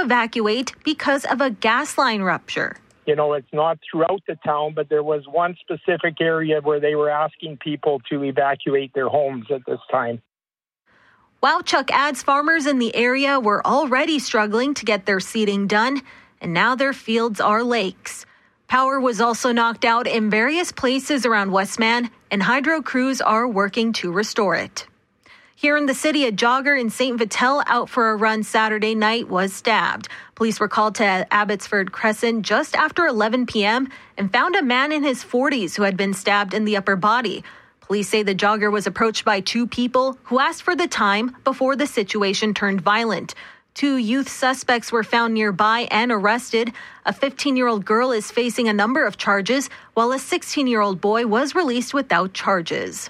evacuate because of a gas line rupture. You know, it's not throughout the town, but there was one specific area where they were asking people to evacuate their homes at this time. Wowchuk adds farmers in the area were already struggling to get their seeding done, and now their fields are lakes. Power was also knocked out in various places around Westman, and hydro crews are working to restore it. Here in the city, a jogger in St. Vital out for a run Saturday night was stabbed. Police were called to Abbotsford Crescent just after 11 p.m. and found a man in his 40s who had been stabbed in the upper body. Police say the jogger was approached by two people who asked for the time before the situation turned violent. Two youth suspects were found nearby and arrested. A 15-year-old girl is facing a number of charges, while a 16-year-old boy was released without charges.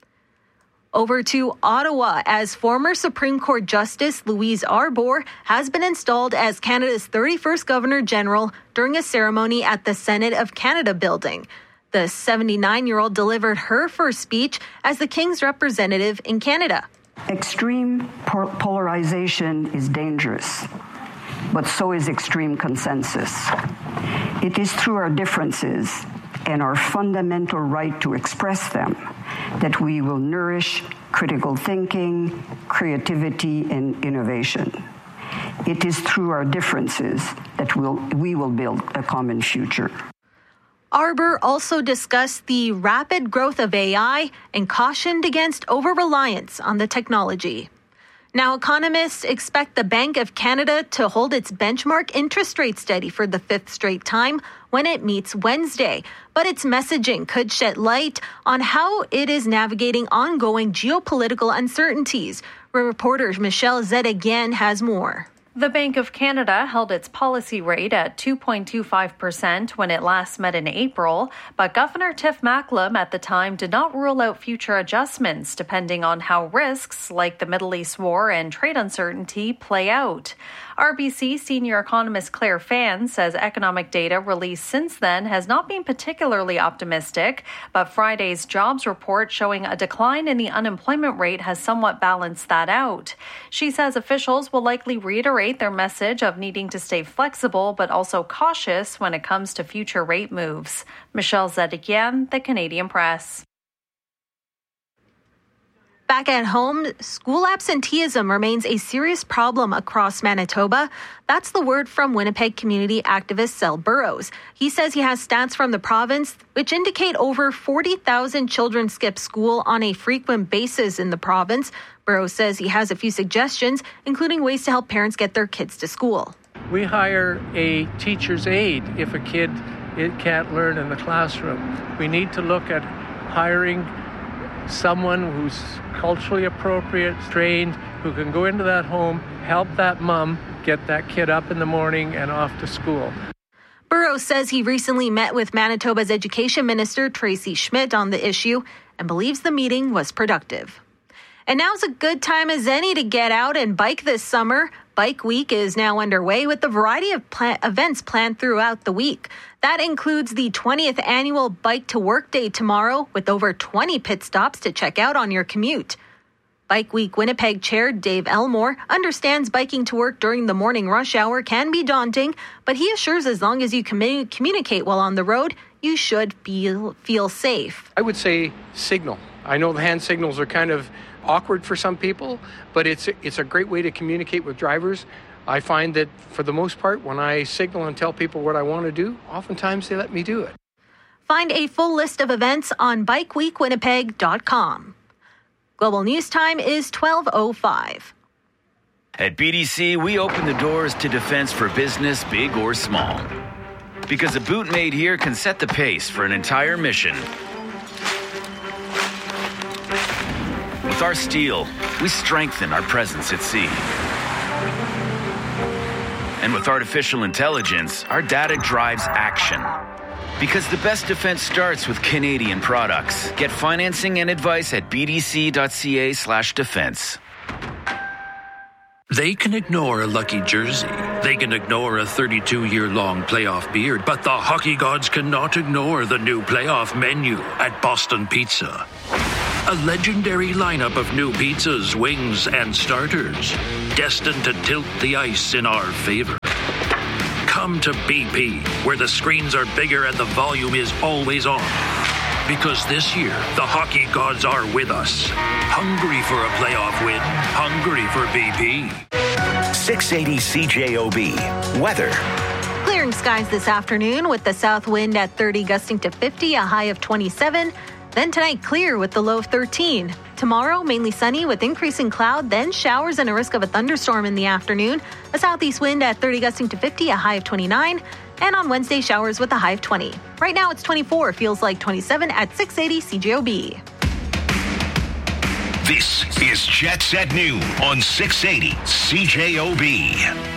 Over to Ottawa, as former Supreme Court Justice Louise Arbour has been installed as Canada's 31st Governor General during a ceremony at the Senate of Canada building. The 79-year-old delivered her first speech as the King's representative in Canada. Extreme polarization is dangerous, but so is extreme consensus. It is through our differences and our fundamental right to express them that we will nourish critical thinking, creativity, and innovation. It is through our differences that we will build a common future. Arbour also discussed the rapid growth of AI and cautioned against over-reliance on the technology. Now, economists expect the Bank of Canada to hold its benchmark interest rate steady for the fifth straight time when it meets Wednesday. But its messaging could shed light on how it is navigating ongoing geopolitical uncertainties. Reporter Michelle Zedegian has more. The Bank of Canada held its policy rate at 2.25% when it last met in April, but Governor Tiff Macklem at the time did not rule out future adjustments depending on how risks like the Middle East war and trade uncertainty play out. RBC senior economist Claire Fan says economic data released since then has not been particularly optimistic, but Friday's jobs report showing a decline in the unemployment rate has somewhat balanced that out. She says officials will likely reiterate their message of needing to stay flexible but also cautious when it comes to future rate moves. Michelle Zedekian, The Canadian Press. Back at home, school absenteeism remains a serious problem across Manitoba. That's the word from Winnipeg community activist Sel Burrows. He says he has stats from the province which indicate over 40,000 children skip school on a frequent basis in the province. Burrows says he has a few suggestions, including ways to help parents get their kids to school. We hire a teacher's aide if a kid can't learn in the classroom. We need to look at hiring someone who's culturally appropriate, trained, who can go into that home, help that mom get that kid up in the morning and off to school. Burrows says he recently met with Manitoba's Education Minister Tracy Schmidt on the issue and believes the meeting was productive. And now's a good time as any to get out and bike this summer. Bike Week is now underway with a variety of events planned throughout the week. That includes the 20th annual Bike to Work Day tomorrow with over 20 pit stops to check out on your commute. Bike Week Winnipeg Chair Dave Elmore understands biking to work during the morning rush hour can be daunting, but he assures as long as you communicate while on the road, you should feel safe. I would say signal. I know the hand signals are kind of awkward for some people, but it's a great way to communicate with drivers. I find that for the most part, when I signal and tell people what I want to do, oftentimes they let me do it. Find a full list of events on bikeweekwinnipeg.com. Global News Time is 12:05. At BDC, we open the doors to defense for business, big or small. Because a boot made here can set the pace for an entire mission. With our steel, we strengthen our presence at sea. And with artificial intelligence, our data drives action. Because the best defense starts with Canadian products. Get financing and advice at bdc.ca/defense. They can ignore a lucky jersey. They can ignore a 32-year-long playoff beard. But the hockey gods cannot ignore the new playoff menu at Boston Pizza. A legendary lineup of new pizzas, wings, and starters, destined to tilt the ice in our favor. Come to BP, where the screens are bigger and the volume is always on. Because this year, the hockey gods are with us. Hungry for a playoff win. Hungry for BP. 680 CJOB. Weather. Clearing skies this afternoon with the south wind at 30 gusting to 50, a high of 27. Then tonight, clear with the low of 13. Tomorrow, mainly sunny with increasing cloud, then showers and a risk of a thunderstorm in the afternoon. A southeast wind at 30 gusting to 50, a high of 29. And on Wednesday, showers with a high of 20. Right now, it's 24. Feels like 27 at 680 CJOB. This is Jets at Noon on 680 CJOB.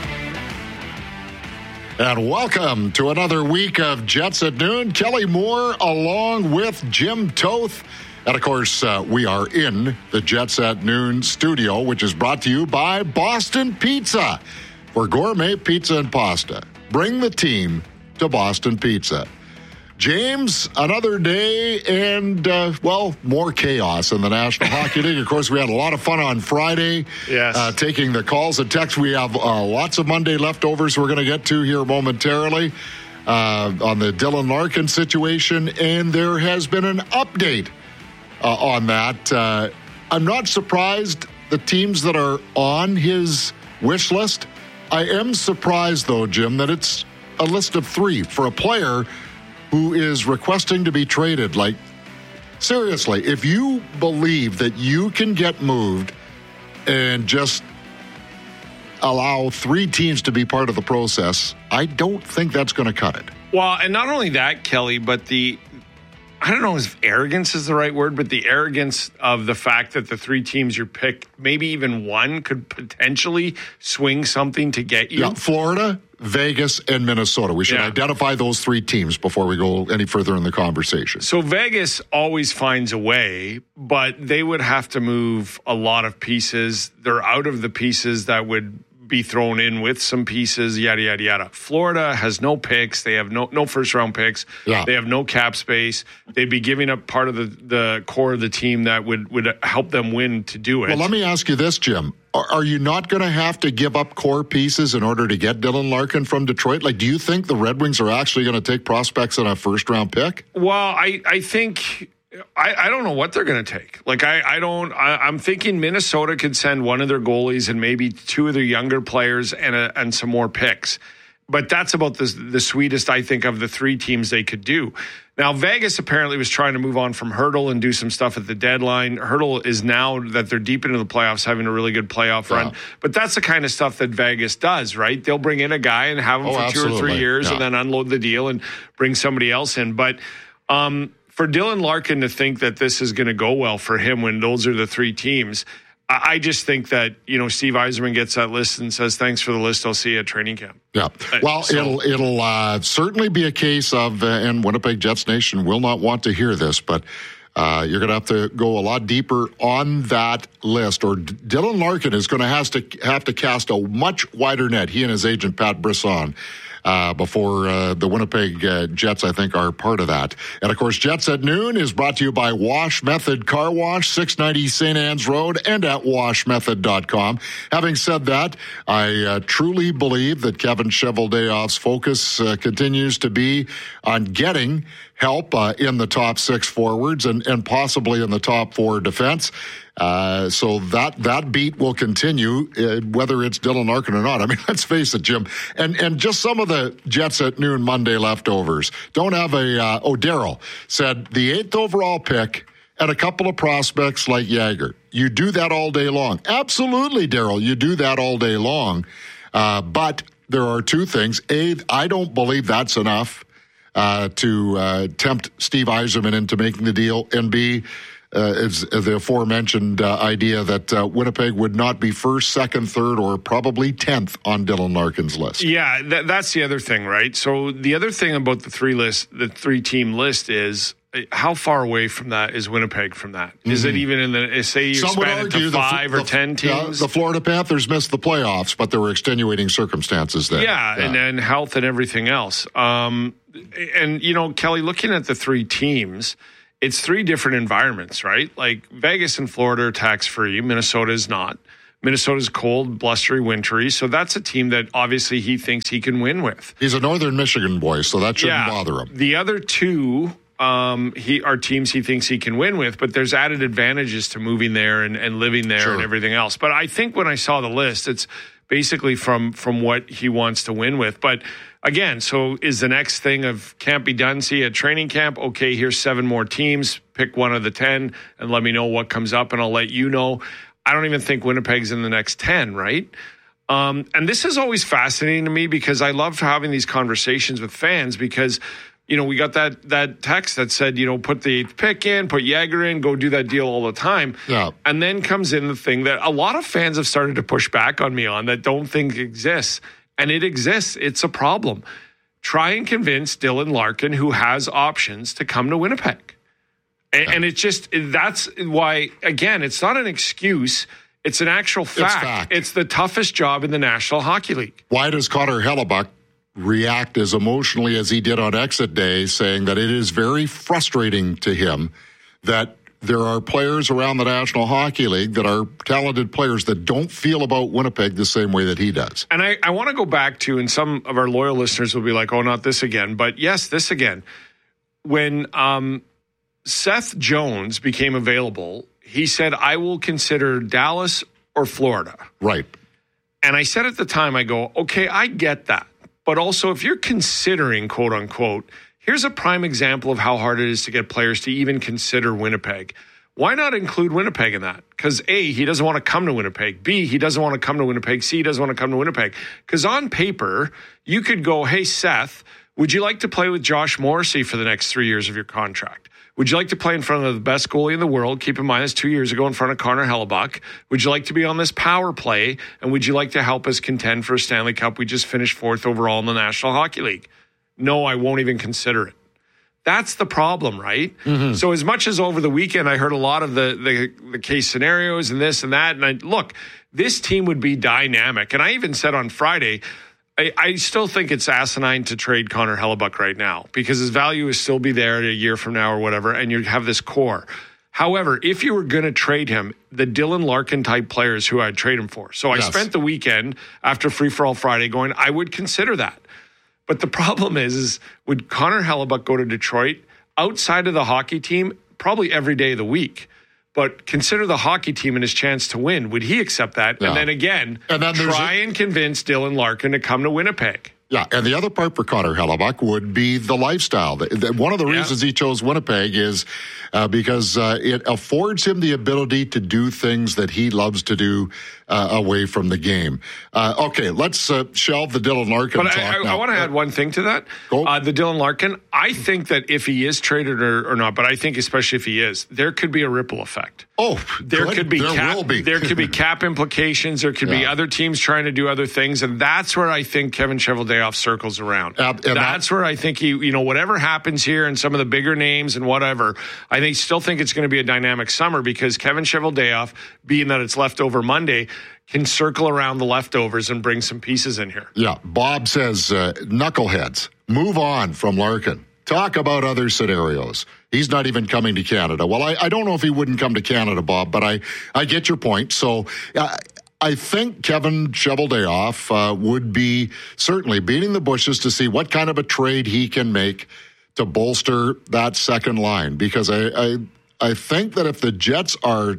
And welcome to another week of Jets at Noon. Kelly Moore along with Jim Toth. And, of course, we are in the Jets at Noon studio, which is brought to you by Boston Pizza. For gourmet pizza and pasta, bring the team to Boston Pizza. James, another day and, more chaos in the National Hockey League. Of course, we had a lot of fun on Friday. Yes. Taking the calls and texts. We have lots of Monday leftovers we're going to get to here momentarily on the Dylan Larkin situation. And there has been an update on that. I'm not surprised the teams that are on his wish list. I am surprised, though, Jim, that it's a list of 3 for a player who is requesting to be traded. Like, seriously, if you believe that you can get moved and just allow 3 teams to be part of the process, I don't think that's going to cut it. Well, and not only that, Kelly, but I don't know if arrogance is the right word, but the arrogance of the fact that the 3 teams you picked, maybe even one, could potentially swing something to get you. Yeah, Florida, Vegas, and Minnesota. We should identify those 3 teams before we go any further in the conversation. So Vegas always finds a way, but they would have to move a lot of pieces. They're out of the pieces that would be thrown in with some pieces, yada, yada, yada. Florida has no picks. They have no first-round picks. Yeah. They have no cap space. They'd be giving up part of the core of the team that would help them win to do it. Well, let me ask you this, Jim. Are you not going to have to give up core pieces in order to get Dylan Larkin from Detroit? Like, do you think the Red Wings are actually going to take prospects in a first-round pick? Well, I think... I don't know what they're going to take. Like, I'm thinking Minnesota could send one of their goalies and maybe 2 of their younger players and some more picks. But that's about the sweetest, I think, of the 3 teams they could do. Now, Vegas apparently was trying to move on from Hertl and do some stuff at the deadline. Hertl is, now that they're deep into the playoffs, having a really good playoff run. But that's the kind of stuff that Vegas does, right? They'll bring in a guy and have him for absolutely. 2 or 3 years and then unload the deal and bring somebody else in. But for Dylan Larkin to think that this is going to go well for him when those are the 3 teams, I just think that, Steve Yzerman gets that list and says, thanks for the list. I'll see you at training camp. Yeah. Well, it'll certainly be a case of, and Winnipeg Jets Nation will not want to hear this, but you're going to have to go a lot deeper on that list, or Dylan Larkin is going to have to cast a much wider net. He and his agent, Pat Brisson, before the Winnipeg Jets, I think, are part of that. And, of course, Jets at Noon is brought to you by Wash Method Car Wash, 690 St. Anne's Road, and at washmethod.com. Having said that, I truly believe that Kevin Cheveldayoff's focus continues to be on getting help in the top 6 forwards and possibly in the top 4 defense. So that beat will continue, whether it's Dylan Larkin or not. I mean, let's face it, Jim. And just some of the Jets at Noon Monday leftovers. Don't have Daryl said the 8th overall pick and a couple of prospects like Jagger. You do that all day long. Absolutely, Daryl. You do that all day long. But there are 2 things. A, I don't believe that's enough to tempt Steve Yzerman into making the deal. And B, is the aforementioned idea that Winnipeg would not be 1st, 2nd, 3rd, or probably 10th on Dylan Larkin's list. Yeah, that's the other thing, right? So the other thing about the 3-team list is how far away from that is Winnipeg from that? Mm-hmm. Is it even in the, say you expand it to 5 or 10 teams? The Florida Panthers missed the playoffs, but there were extenuating circumstances there. Yeah. And then health and everything else. And, Kelly, looking at the 3 teams, it's 3 different environments, right? Like Vegas and Florida are tax-free. Minnesota is not. Minnesota's cold, blustery, wintry. So that's a team that obviously he thinks he can win with. He's a Northern Michigan boy, so that shouldn't bother him. The other 2 are teams he thinks he can win with, but there's added advantages to moving there and living there and everything else. But I think when I saw the list, it's basically from what he wants to win with. But again, so is the next thing of can't be done. See at training camp, okay, here's 7 more teams. Pick one of the 10 and let me know what comes up, and I'll let you know. I don't even think Winnipeg's in the next 10, right? And this is always fascinating to me because I love having these conversations with fans because, you know, we got that text that said, you know, put the 8th pick in, put Jagger in, go do that deal all the time. Yeah. And then comes in the thing that a lot of fans have started to push back on me on that don't think exists. And it exists. It's a problem. Try and convince Dylan Larkin, who has options, to come to Winnipeg. And it's just, that's why, again, it's not an excuse. It's an actual fact. It's the toughest job in the National Hockey League. Why does Connor Hellebuyck react as emotionally as he did on exit day, saying that it is very frustrating to him that there are players around the National Hockey League that are talented players that don't feel about Winnipeg the same way that he does? And I want to go back to, and some of our loyal listeners will be like, oh, not this again. But yes, this again. When Seth Jones became available, he said, I will consider Dallas or Florida. Right. And I said at the time, I go, okay, I get that. But also, if you're considering, quote unquote, here's a prime example of how hard it is to get players to even consider Winnipeg. Why not include Winnipeg in that? Because A, he doesn't want to come to Winnipeg. B, he doesn't want to come to Winnipeg. C, he doesn't want to come to Winnipeg. Because on paper, you could go, hey, Seth, would you like to play with Josh Morrissey for the next 3 years of your contract? Would you like to play in front of the best goalie in the world? Keep in mind, it's 2 years ago in front of Connor Hellebuyck. Would you like to be on this power play? And would you like to help us contend for a Stanley Cup? We just finished 4th overall in the National Hockey League. No, I won't even consider it. That's the problem, right? Mm-hmm. So as much as over the weekend, I heard a lot of the case scenarios and this and that. And look, this team would be dynamic. And I even said on Friday, I still think it's asinine to trade Connor Hellebuyck right now because his value will still be there a year from now or whatever, and you have this core. However, if you were going to trade him, the Dylan Larkin type players who I'd trade him for. So I spent the weekend after Free For All Friday going, I would consider that. But the problem is would Connor Hellebuyck go to Detroit outside of the hockey team probably every day of the week? But consider the hockey team and his chance to win. Would he accept that? Yeah. And then again, try and convince Dylan Larkin to come to Winnipeg. Yeah, and the other part for Connor Hellebuyck would be the lifestyle. One of the reasons he chose Winnipeg is because it affords him the ability to do things that he loves to do away from the game. Okay, let's shelve the Dylan Larkin talk now. I want to add one thing to that. The Dylan Larkin, I think that if he is traded or not, but I think especially if he is, there could be a ripple effect. Oh, there good. could be there will be. There could be cap implications. There could be other teams trying to do other things, and that's where I think Kevin Cheveldayoff circles around. That's where I think he, whatever happens here and some of the bigger names and whatever, I still think it's going to be a dynamic summer because Kevin Cheveldayoff, being that it's leftover Monday, can circle around the leftovers and bring some pieces in here. Yeah, Bob says, knuckleheads, move on from Larkin. Talk about other scenarios. He's not even coming to Canada. Well, I don't know if he wouldn't come to Canada, Bob, but I get your point. So I think Kevin Cheveldayoff would be certainly beating the bushes to see what kind of a trade he can make to bolster that second line. Because I think that if the Jets are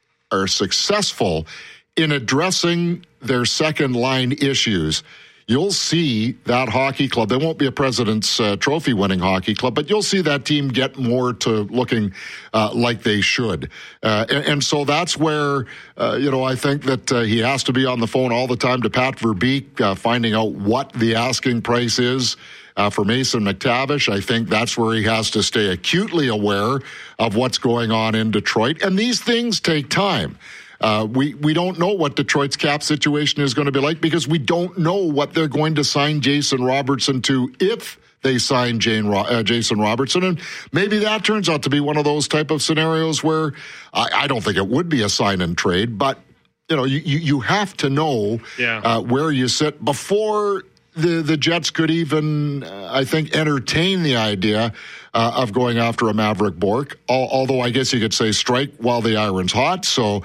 successful in addressing their second line issues, you'll see that hockey club. They won't be a President's Trophy winning hockey club, but you'll see that team get more to looking like they should. And so that's where, I think that he has to be on the phone all the time to Pat Verbeek, finding out what the asking price is for Mason McTavish. I think that's where he has to stay acutely aware of what's going on in Detroit. And these things take time. We don't know what Detroit's cap situation is going to be like because we don't know what they're going to sign Jason Robertson to if they sign Jason Robertson. And maybe that turns out to be one of those type of scenarios where I don't think it would be a sign and trade, but you have to know where you sit before the Jets could even, I think, entertain the idea of going after a Maverick Bourque, although I guess you could say strike while the iron's hot. So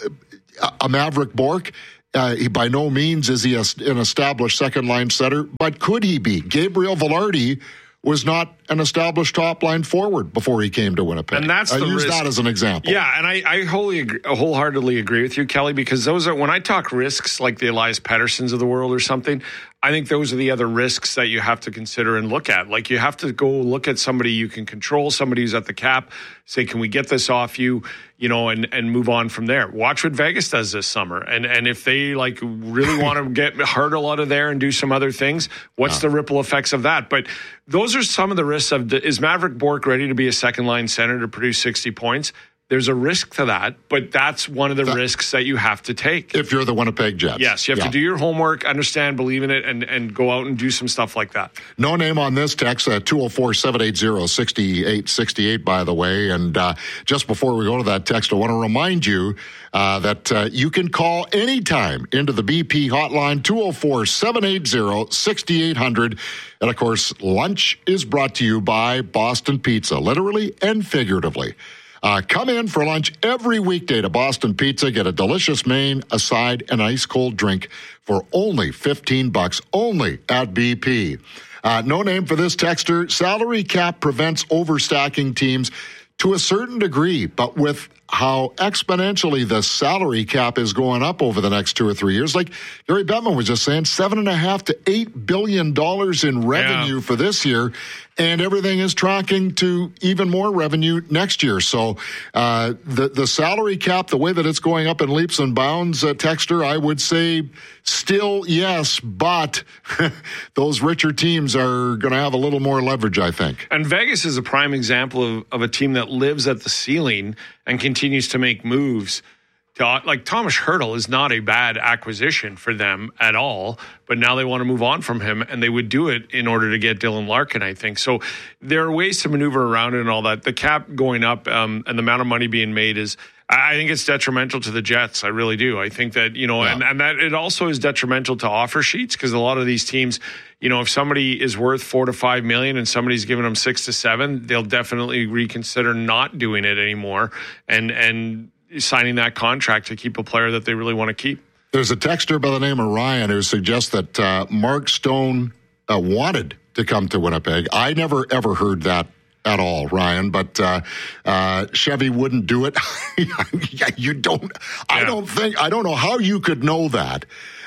a Maverick Bourque, he by no means is he an established second-line center, but could he be? Gabriel Velarde was not an established top-line forward before he came to Winnipeg. And that's I use risk. that as an example. Yeah, and I wholeheartedly agree with you, Kelly, because those are, when I talk risks like the Elias Petterssons of the world or something, I think those are the other risks that you have to consider and look at. Like, you have to go look at somebody you can control, somebody who's at the cap, say, can we get this off you, and move on from there. Watch what Vegas does this summer. And if they really want to get Hurdle out of there and do some other things, what's the ripple effects of that? But those are some of the risks of, is Maverick Bourque ready to be a second line center to produce 60 points? There's a risk to that, but that's one of the risks that you have to take. If you're the Winnipeg Jets. Yes, you have to do your homework, understand, believe in it, and go out and do some stuff like that. No name on this text, 204-780-6868, by the way. And just before we go to that text, I want to remind you that you can call anytime into the BP hotline, 204-780-6800. And, of course, lunch is brought to you by Boston Pizza, literally and figuratively. Come in for lunch every weekday to Boston Pizza. Get a delicious main, a side, and ice cold drink for only $15, only at BP. No name for this texter. Salary cap prevents overstacking teams to a certain degree, but with how exponentially the salary cap is going up over the next 2 or 3 years, like Gary Bettman was just saying, $7.5 to $8 billion in revenue for this year, and everything is tracking to even more revenue next year. So the salary cap, the way that it's going up in leaps and bounds, texter, I would say still yes, but those richer teams are going to have a little more leverage, I think. And Vegas is a prime example of a team that lives at the ceiling and continues to make moves. Like Thomas Hurdle is not a bad acquisition for them at all, but now they want to move on from him, and they would do it in order to get Dylan Larkin, I think. So there are ways to maneuver around it and all that. The cap going up and the amount of money being made is, I think it's detrimental to the Jets. I really do. I think that, and that it also is detrimental to offer sheets, because a lot of these teams, if somebody is worth $4 to $5 million and somebody's giving them 6 to 7, they'll definitely reconsider not doing it anymore and signing that contract to keep a player that they really want to keep. There's a texter by the name of Ryan who suggests that Mark Stone wanted to come to Winnipeg. I never ever heard that at all, Ryan, but Chevy wouldn't do it. You don't. I don't know how you could know that.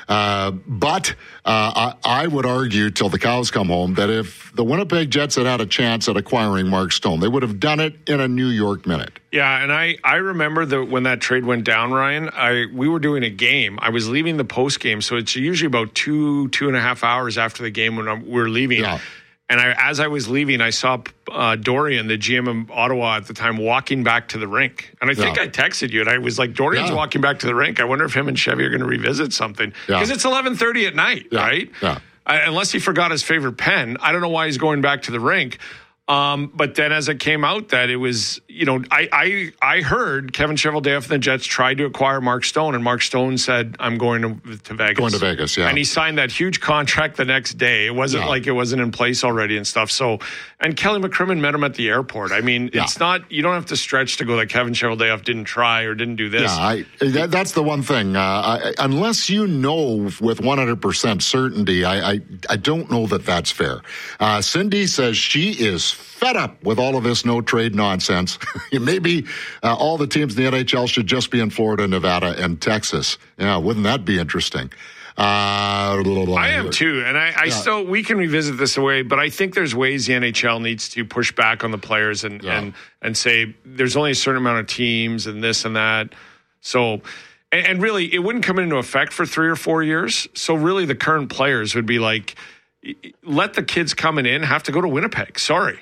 But I would argue till the cows come home that if the Winnipeg Jets had a chance at acquiring Mark Stone, they would have done it in a New York minute. Yeah, and I remember that when that trade went down, Ryan, we were doing a game. I was leaving the post game, so it's usually about 2.5 hours after the game when we're leaving. Yeah. And as I was leaving, I saw Dorian, the GM of Ottawa at the time, walking back to the rink. And I think I texted you, and I was like, Dorian's walking back to the rink. I wonder if him and Chevy are going to revisit something. Because it's 11:30 at night, right? Yeah. Unless he forgot his favorite pen. I don't know why he's going back to the rink. But then as it came out that it was, I heard Kevin Cheveldayoff and the Jets tried to acquire Mark Stone, and Mark Stone said, I'm going to Vegas. Going to Vegas, yeah. And he signed that huge contract the next day. It wasn't like it wasn't in place already and stuff. So, and Kelly McCrimmon met him at the airport. I mean, it's not, you don't have to stretch to go that Kevin Cheveldayoff didn't try or didn't do this. Yeah, that's the one thing. Unless you know with 100% certainty, I don't know that that's fair. Cindy says she is fed up with all of this no-trade nonsense. Maybe all the teams in the NHL should just be in Florida, Nevada, and Texas. Yeah, wouldn't that be interesting? I am too, and I still, we can revisit this away, but I think there's ways the NHL needs to push back on the players and say there's only a certain amount of teams and this and that. So, and really, it wouldn't come into effect for 3 or 4 years. So really, the current players would be like, let the kids coming in have to go to Winnipeg. Sorry.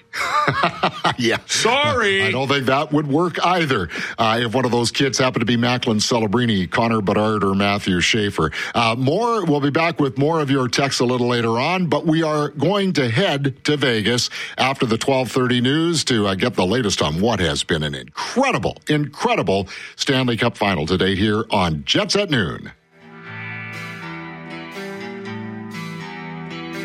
Sorry. I don't think that would work either. If one of those kids happened to be Macklin Celebrini, Connor Bedard, or Matthew Schaefer. We'll be back with more of your texts a little later on, but we are going to head to Vegas after the 12:30 news to get the latest on what has been an incredible Stanley Cup final to date here on Jets at Noon.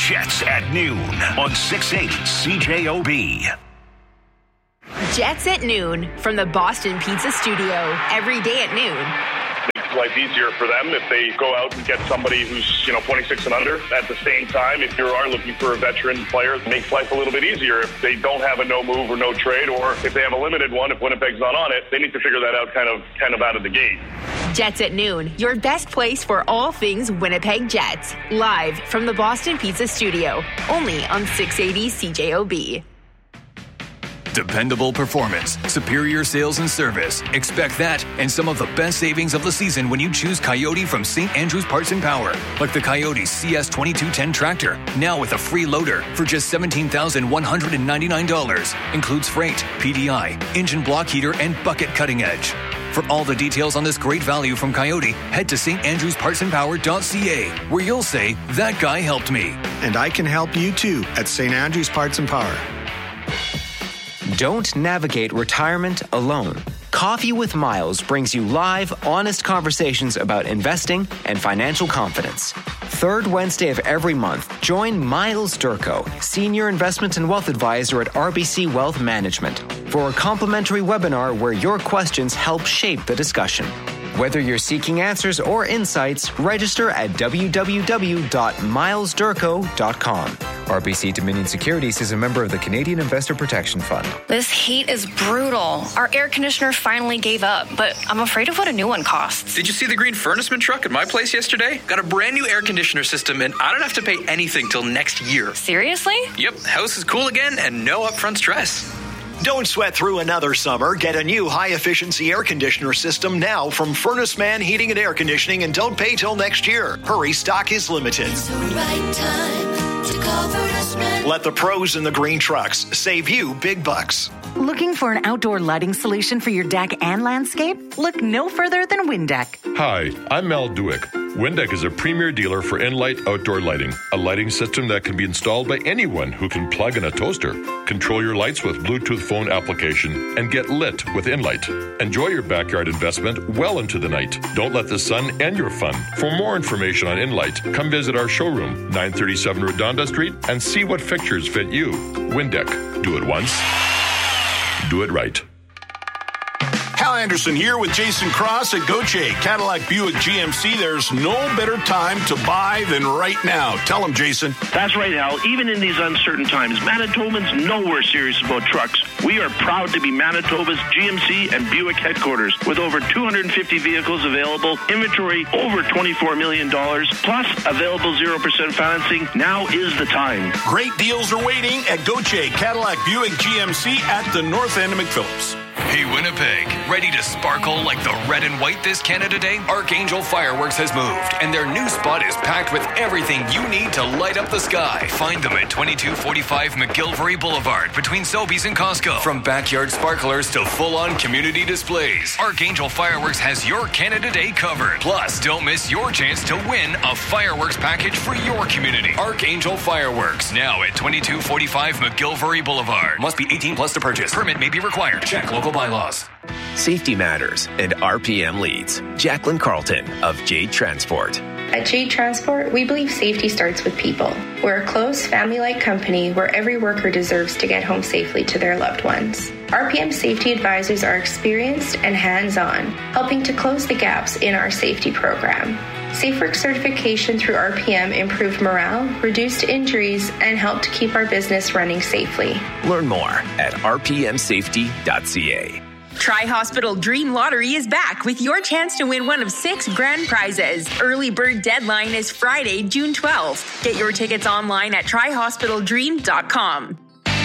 Jets at noon on 680 CJOB. Jets at noon from the Boston Pizza Studio. Every day at noon. Makes life easier for them if they go out and get somebody who's 26 and under. At the same time, if you are looking for a veteran player, it makes life a little bit easier. If they don't have a no move or no trade, or if they have a limited one, if Winnipeg's not on it, they need to figure that out kind of out of the gate. Jets at noon, your best place for all things Winnipeg Jets. Live from the Boston Pizza Studio, only on 680 CJOB. Dependable performance, superior sales and service. Expect that and some of the best savings of the season when you choose Coyote from St. Andrews Parts and Power. Like the Coyote CS 2210 tractor, now with a free loader for just $17,199. Includes freight, PDI, engine block heater, and bucket cutting edge. For all the details on this great value from Coyote, head to standrewspartsandpower.ca, where you'll say, that guy helped me. And I can help you too at St. Andrews Parts and Power. Don't navigate retirement alone. Coffee with Miles brings you live, honest conversations about investing and financial confidence. Third Wednesday of every month, join Miles Durko, Senior Investment and Wealth Advisor at RBC Wealth Management, for a complimentary webinar where your questions help shape the discussion. Whether you're seeking answers or insights, register at www.milesdurko.com. RBC Dominion Securities is a member of the Canadian Investor Protection Fund. This heat is brutal. Our air conditioner finally gave up, but I'm afraid of what a new one costs. Did you see the green furnaceman truck at my place yesterday? Got a brand new air conditioner system, and I don't have to pay anything till next year. Seriously? Yep, house is cool again and no upfront stress. Don't sweat through another summer. Get a new high-efficiency air conditioner system now from Furnace Man Heating and Air Conditioning, and don't pay till next year. Hurry, stock is limited. It's the right time to call Furnace Man. Let the pros in the green trucks save you big bucks. Looking for an outdoor lighting solution for your deck and landscape? Look no further than Windeck. Hi, I'm Mel Duick. Windeck is a premier dealer for Enlight outdoor lighting, a lighting system that can be installed by anyone who can plug in a toaster. Control your lights with Bluetooth phone application and get lit with Enlight. Enjoy your backyard investment well into the night. Don't let the sun end your fun. For more information on Enlight, come visit our showroom, 937 Redonda Street, and see what fixtures fit you. Windeck. Do it once. Do it right. Hal Anderson here with Jason Cross at Gauthier Cadillac Buick GMC. There's no better time to buy than right now. Tell them, Jason. That's right, Hal. Even in these uncertain times, Manitobans know we're serious about trucks. We are proud to be Manitoba's GMC and Buick headquarters with over 250 vehicles available, inventory over $24 million, plus available 0% financing. Now is the time. Great deals are waiting at Gauthier Cadillac Buick GMC at the north end of McPhillips. Hey, Winnipeg, ready to sparkle like the red and white this Canada Day? Archangel Fireworks has moved, and their new spot is packed with everything you need to light up the sky. Find them at 2245 McGilvery Boulevard, between Sobeys and Costco. From backyard sparklers to full-on community displays, Archangel Fireworks has your Canada Day covered. Plus, don't miss your chance to win a fireworks package for your community. Archangel Fireworks, now at 2245 McGilvery Boulevard. Must be 18 plus to purchase. Permit may be required. Check local bylaws. Safety matters, and RPM leads. Jacqueline Carlton of Jade Transport. At Jade Transport, we believe safety starts with people. We're a close, family-like company where every worker deserves to get home safely to their loved ones. RPM safety advisors are experienced and hands-on, helping to close the gaps in our safety program. SafeWork certification through RPM improved morale, reduced injuries, and helped keep our business running safely. Learn more at rpmsafety.ca. Tri-Hospital Dream Lottery is back with your chance to win one of 6 grand prizes. Early bird deadline is Friday, June 12th. Get your tickets online at trihospitaldream.com.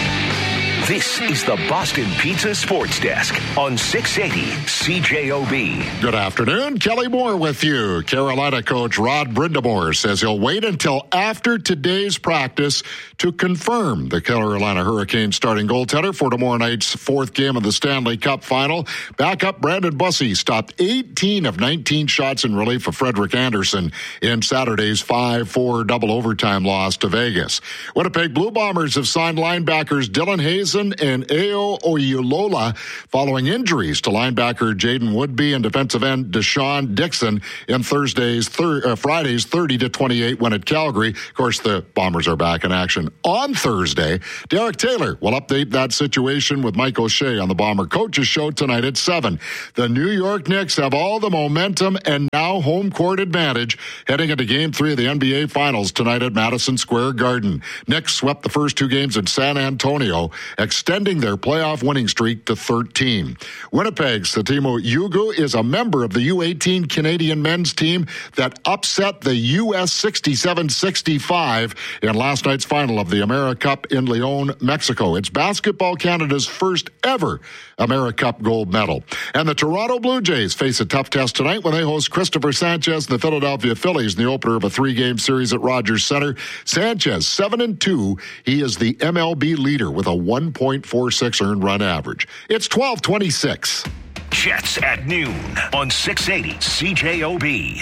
This is the Boston Pizza Sports Desk on 680 CJOB. Good afternoon. Kelly Moore with you. Carolina coach Rod Brindamore says he'll wait until after today's practice to confirm the Carolina Hurricanes starting goaltender for tomorrow night's 4th game of the Stanley Cup final. Backup Brandon Bussey stopped 18 of 19 shots in relief of Frederik Andersen in Saturday's 5-4 double overtime loss to Vegas. Winnipeg Blue Bombers have signed linebackers Dylan Hayes Johnson and Ayo Oyulola following injuries to linebacker Jaden Woodby and defensive end Deshaun Dixon in Friday's 30-28 win at Calgary. Of course, the Bombers are back in action on Thursday. Derek Taylor will update that situation with Mike O'Shea on the Bomber Coaches Show tonight at 7. The New York Knicks have all the momentum and now home court advantage heading into Game 3 of the NBA Finals tonight at Madison Square Garden. Knicks swept the first 2 games in San Antonio, extending their playoff winning streak to 13. Winnipeg's Sotimo Yugu is a member of the U18 Canadian men's team that upset the U.S. 67-65 in last night's final of the AmeriCup in Leon, Mexico. It's Basketball Canada's first ever AmeriCup gold medal. And the Toronto Blue Jays face a tough test tonight when they host Christopher Sanchez and the Philadelphia Phillies in the opener of a 3-game series at Rogers Center. Sanchez, 7-2. He is the MLB leader with a 1.46 earned run average. It's 12:26. Jets at noon on 680 CJOB.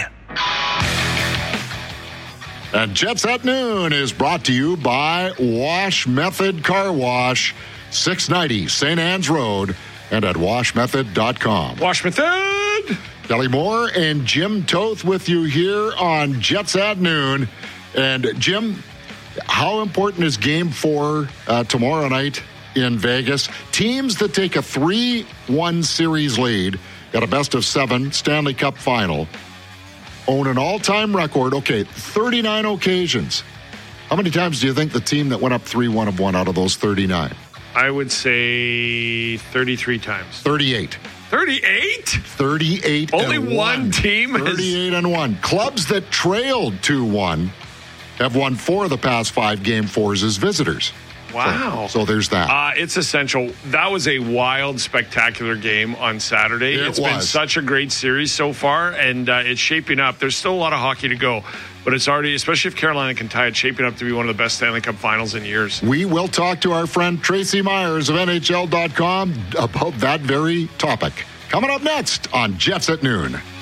And Jets at noon is brought to you by Wash Method Car Wash, 690 St. Anne's Road, and at washmethod.com. Wash Method! Kelly Moore and Jim Toth with you here on Jets at noon. And Jim, how important is Game 4 tomorrow night in Vegas? Teams that take a 3-1 series lead, got a best-of-7 Stanley Cup final, own an all-time record, 39 occasions. How many times do you think the team that went up 3-1 have won out of those 39? I would say 33 times. 38. 38? 38 Only one team 38 and 1. Clubs that trailed 2-1 have won 4 of the past 5 Game 4s as visitors. Wow. So there's that. It's essential. That was a wild, spectacular game on Saturday. It's been such a great series so far, and it's shaping up. There's still a lot of hockey to go, but it's already, especially if Carolina can tie it, shaping up to be one of the best Stanley Cup finals in years. We will talk to our friend Tracy Myers of NHL.com about that very topic. Coming up next on Jets at Noon.